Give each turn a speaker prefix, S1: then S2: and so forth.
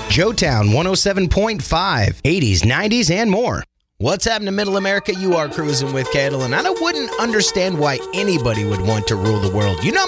S1: Joetown 107.5, 80s, 90s, and more. What's happening, Middle America? You are cruising with Caitlin, and I wouldn't understand why anybody would want to rule the world. You know how